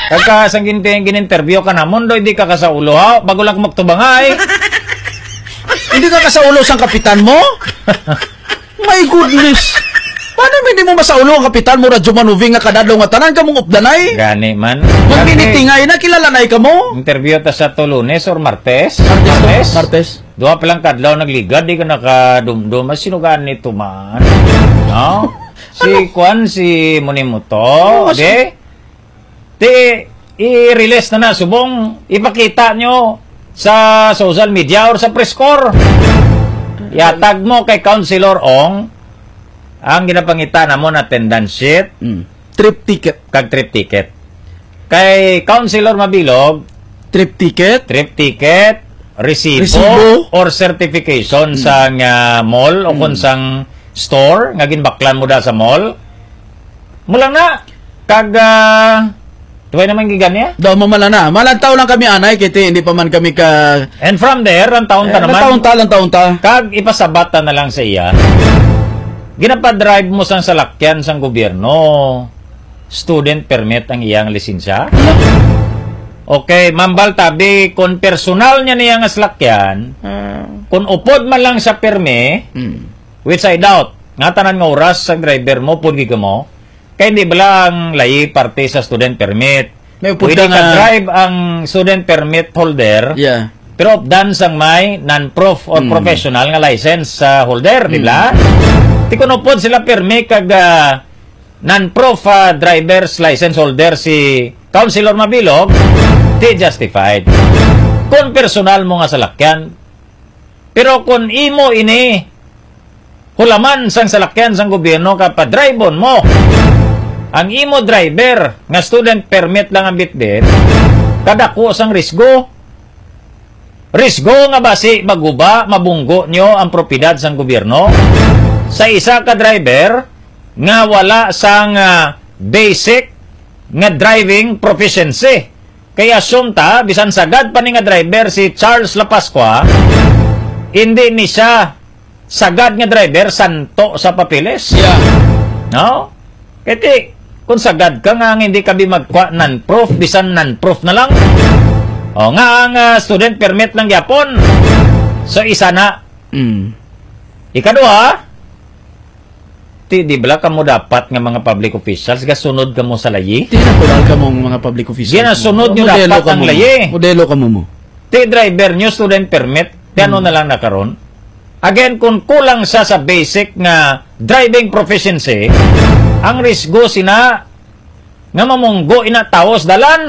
Kagka sang gin-interview ka namon, do hindi ka sa ulo ha, bago lang magtubangay. Hindi ka kasaulo sang kapitan mo? My goodness. Paano hindi mo masaulo ang kapitan mo, radyo manuving nga kadadlaw nga tanan ka mong updanay? Gani man. Magpinitingay na, kilala na ka mo? Interview ta sa to Lunes or Martes? Martes. Duha pa lang kadlaw nagligad, di ka nakadumdum. Sinugaan nito man. No? Si Kwan, si Munimuto, i-release na subong ipakita nyo sa social media or sa press corps. Yatag mo kay Councilor Ong ang ginapangita na mo na attendance sheet, trip ticket. kag trip ticket. Kay Councilor Mabilog, Trip ticket, resibo or certification sa mall o kung sang store nga ginbaklan mo da sa mall. Mula na kag tuway naman giganya. daw mamalana. Malantaw lang kami anay kiti hindi pa man kami ka. And from there, ang taon ta naman. Taon ta. Kag ipasabata na lang sa iya. Ginapadrive mo sang salakyan sang gobyerno. Student permit ang iyang lisensya. Okay, mambal tabi kung personal niya niya nga salakyan, kung upod man lang sa perme, which I doubt, nga tanan nga oras sa driver mo, pudi ka mo, kaya hindi ba lang layi parte sa student permit. Pwede ka drive ang student permit holder, pero updan sang may non-prof or professional nga license sa holder, di ba? Di kung upod sila perme kag non-prof driver's license holder si Councilor Mabilog, di justified. Kung personal mo nga salakyan, pero kung imo ini hulaman sang salakyan sang gobyerno kapadriveon mo, ang imo driver nga student permit lang ang bitbit, kadako sang risgo nga basi maguba, mabunggo nyo ang propiedad sang gobyerno sa isa ka driver nga wala sang basic nga driving proficiency. Kaya sumta, bisan sagad pa ni nga driver si Charles La Pascua, hindi ni siya sagad nga driver santo sa papilis. No? Kasi kung sagad ka nga hindi ka magkwa non-proof, bisan non-proof na lang. O nga ang student permit lang yapon. So isa na. Ikadua, di bala ka mo dapat nga mga public officials gasunod ka mo sa layi? Di na pala ka mong mga public officials. Ginasunod nyo dapat ang layi. Modelo ka mo. Ti driver nyo student permit, ano na lang nakaroon. Again, kung kulang siya sa basic nga driving proficiency, ang risgo sina nga mamunggo ina taos dalan.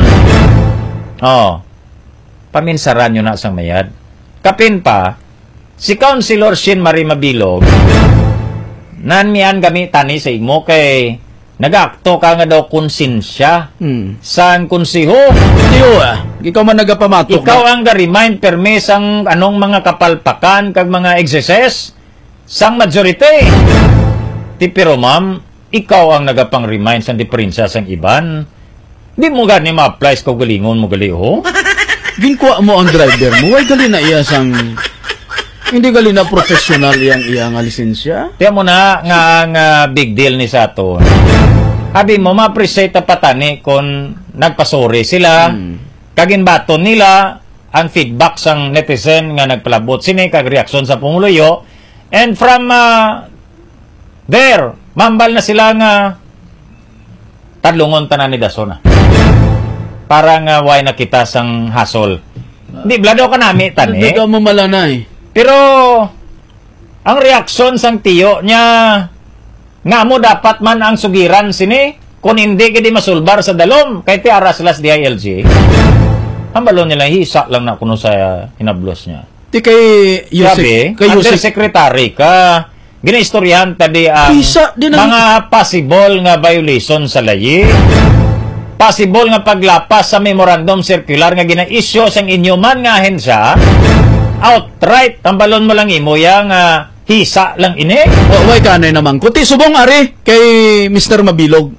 Paminsaran nyo na sang mayad. Kapin pa, si Councilor Shin Marie Mabilog, nanmian gamitan ni sa imo kay nagakto ka nga daw konsensya sang konsiho. Ikaw man nagapamatok. Ikaw ang ga-remind perme sang anong mga kapalpakan kag mga exercise sang majority. Pero ma'am, ikaw ang nagapang-remind sang diferensya sang iban. Di mo gani ma-apply sa kagalingon mo gali ho. Ginkuha mo ang driver mo. Ay gali na iya sang hindi gali na professional iyang lisensya. Tiyan mo na nga ang big deal ni Sato. Abi mo, ma-appreciate na patani kung nagpasori sila, kaginbaton nila, ang feedback sang netizen nga nagpalabot sini, kag reaksyon sa pumuluyo, and from there, mambal na sila nga tadlungon tanan ni Dasona. Parang why nakita sang hasol. Hindi, blado ka nami, tani. Hindi ka mo malanay. Pero, ang reaksyon sang tiyo niya, nga mo dapat man ang sugiran sini, kung hindi kadi masulbar sa dalom, kay ti aras las DILG. Ang balon nila, hisa lang na kuno sa hinablos niya. Di kay Yusek. Undersecretary ka, ginaistoryahan tadi ang mga possible nga violation sa layi, possible nga paglapas sa memorandum circular nga gina-issue sang inyo man nga ahensya, outright, ang balon mo lang imo yang hisa lang ini. Way kanay naman. Kuti subong ari kay Mr. Mabilog.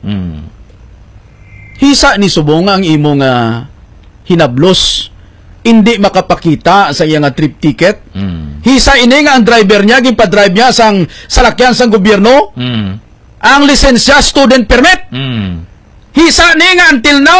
Hisa ni subong ang imo nga hinablos. Hindi makapakita sa iyang trip ticket. Hisa ini nga ang driver niya, gipadrive niya sang salakyan sang gobyerno. Ang lisensya student permit. Hisa ni nga until now